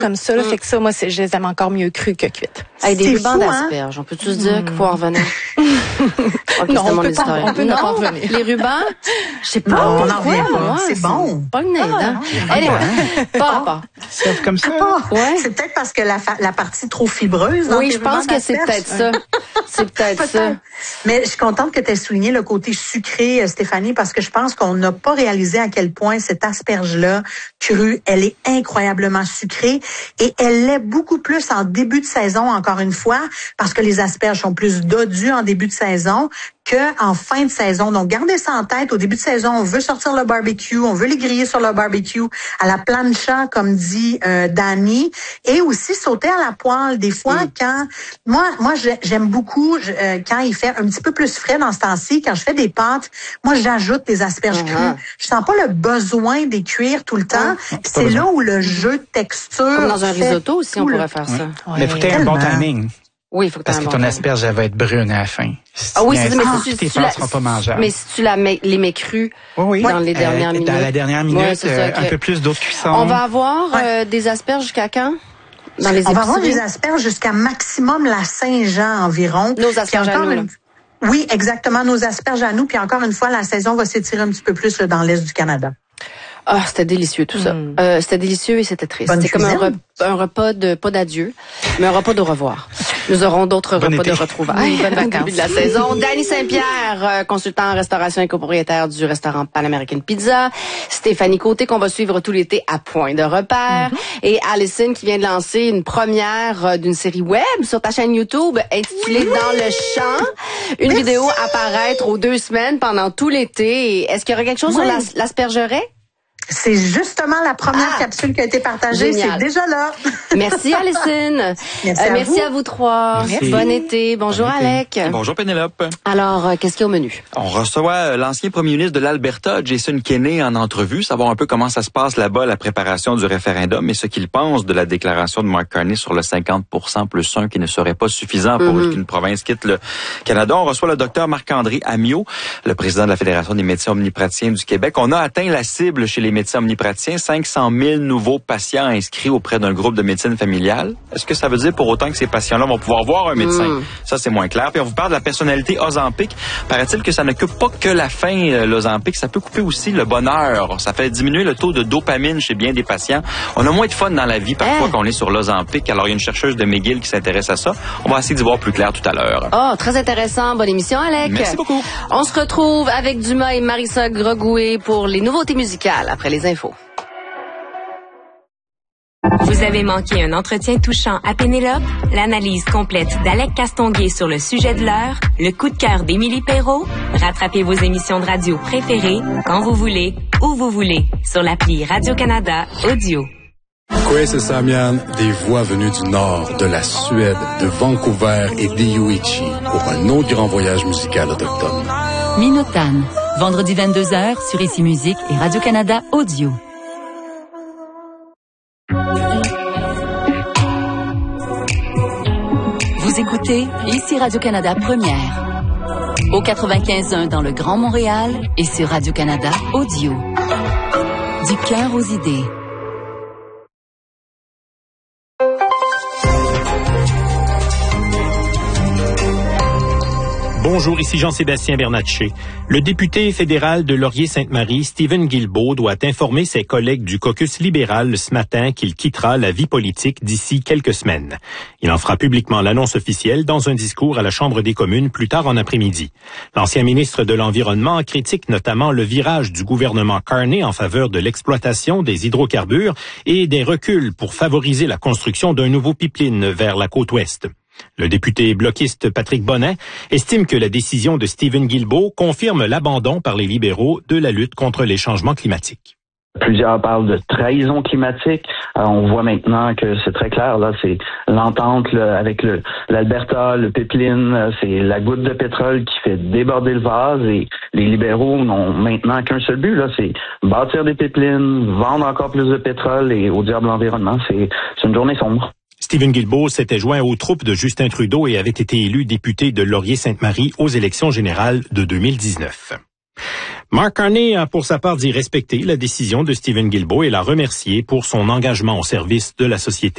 comme ça. Là, fait que ça, moi, je les aime encore mieux crues que cuites. Avec des rubans d'asperges, on peut-tu se dire qu'il faut en revenir? Okay, non, on peut pas en revenir. Les rubans, je sais pas. Non, on en revient pas. C'est bon. Pas une aide, hein? Anyway, pas. C'est comme ça. Ouais. C'est peut-être parce que la partie trop fibreuse. Oui, je pense que c'est peut-être ça. C'est peut-être ça. Mais je suis contente que tu aies souligné le côté sucré, Stéphanie, parce que je pense qu'on n'a pas réalisé à quel point cette asperge-là, crue, elle est incroyablement sucrée et elle l'est beaucoup plus en début de saison, encore une fois, parce que les asperges sont plus dodues en début de saison qu'en fin de saison. Donc, gardez ça en tête. Au début de saison, on veut sortir le barbecue, on veut les griller sur le barbecue, à la plancha, comme dit Dani, et aussi sauter à la poêle. Des fois, quand... Moi, j'aime beaucoup quand il fait un petit peu plus frais dans ce temps-ci, quand je fais des pâtes, moi, j'ajoute des asperges crues. Je sens pas le besoin d'y cuire tout le temps. C'est là où le jeu de texture... Comme dans un risotto aussi, on pourrait faire ça. Mais il faut que tu aies un bon timing. Oui, il faut que parce que ton asperge, elle va être brune à la fin. Oui, c'est ça, mais tes pâtes seront pas mangeables. Mais si tu les mets crues dans les dernières minutes. Dans la dernière minute, un peu plus d'eau de cuisson. On va avoir des asperges jusqu'à quand? Dans les on va avoir des asperges jusqu'à maximum la Saint-Jean environ. Nos asperges à nous. Oui, exactement, nos asperges à nous. Puis encore une fois, la saison va s'étirer un petit peu plus dans l'Est du Canada. Ah, c'était délicieux tout ça. C'était délicieux et c'était triste. C'était comme un repas de pas d'adieu, mais un repas de revoir. Nous aurons d'autres repas de retrouvailles. Bonnes vacances. Début de la saison. Dani Saint-Pierre, consultant en restauration et copropriétaire du restaurant Pan American Pizza. Stéphanie Côté, qu'on va suivre tout l'été à Point de repère. Et Alison, qui vient de lancer une première d'une série web sur ta chaîne YouTube intitulée Dans le champ. Une vidéo à paraître aux 2 semaines pendant tout l'été. Est-ce qu'il y aura quelque chose sur l'aspergeraie? C'est justement la première capsule qui a été partagée. Génial. C'est déjà là. Merci, Alison. Merci à vous trois. Merci. Bon été. Bonjour, Alec. Bonjour, Pénélope. Alors, qu'est-ce qu'il y a au menu? On reçoit l'ancien premier ministre de l'Alberta, Jason Kenney, en entrevue, savoir un peu comment ça se passe là-bas, la préparation du référendum et ce qu'il pense de la déclaration de Mark Carney sur le 50% plus 1 qui ne serait pas suffisant pour qu'une province quitte le Canada. On reçoit le docteur Marc-André Amiot, le président de la Fédération des médecins omnipraticiens du Québec. On a atteint la cible chez les médecins omnipraticiens, 500 000 nouveaux patients inscrits auprès d'un groupe de médecine familiale. Est-ce que ça veut dire pour autant que ces patients-là vont pouvoir voir un médecin? Ça, c'est moins clair. Puis on vous parle de la personnalité Ozempic. Paraît-il que ça ne coupe pas que la faim, l'Ozempic. Ça peut couper aussi le bonheur. Ça fait diminuer le taux de dopamine chez bien des patients. On a moins de fun dans la vie parfois qu'on est sur l'Ozempic. Alors, il y a une chercheuse de McGill qui s'intéresse à ça. On va essayer d'y voir plus clair tout à l'heure. Oh, très intéressant. Bonne émission, Alec. Merci beaucoup. On se retrouve avec Dumas et Marissa Grogoué pour les nouveautés musicales après les infos. Vous avez manqué un entretien touchant à Pénélope? L'analyse complète d'Alec Castonguay sur le sujet de l'heure? Le coup de cœur d'Émilie Perrault? Rattrapez vos émissions de radio préférées quand vous voulez, où vous voulez, sur l'appli Radio-Canada Audio. Kwesi Samian, des voix venues du nord, de la Suède, de Vancouver et d'Iuichi pour un autre grand voyage musical autochtone. Minotan, vendredi 22h sur Ici Musique et Radio-Canada Audio. Vous écoutez Ici Radio-Canada Première. Au 95.1 dans le Grand Montréal et sur Radio-Canada Audio. Du cœur aux idées. Bonjour, ici Jean-Sébastien Bernatchez. Le député fédéral de Laurier-Sainte-Marie, Stephen Guilbeault, doit informer ses collègues du caucus libéral ce matin qu'il quittera la vie politique d'ici quelques semaines. Il en fera publiquement l'annonce officielle dans un discours à la Chambre des communes plus tard en après-midi. L'ancien ministre de l'Environnement critique notamment le virage du gouvernement Carney en faveur de l'exploitation des hydrocarbures et des reculs pour favoriser la construction d'un nouveau pipeline vers la côte ouest. Le député bloquiste Patrick Bonnet estime que la décision de Stephen Guilbeault confirme l'abandon par les libéraux de la lutte contre les changements climatiques. Plusieurs parlent de trahison climatique. On voit maintenant que c'est très clair, là, c'est l'entente là, avec l'Alberta, le pipeline, c'est la goutte de pétrole qui fait déborder le vase et les libéraux n'ont maintenant qu'un seul but, là, c'est bâtir des pipelines, vendre encore plus de pétrole et au diable l'environnement. C'est une journée sombre. Stephen Guilbeault s'était joint aux troupes de Justin Trudeau et avait été élu député de Laurier-Sainte-Marie aux élections générales de 2019. Mark Carney a pour sa part dit respecter la décision de Stephen Guilbeault et l'a remercié pour son engagement au service de la société.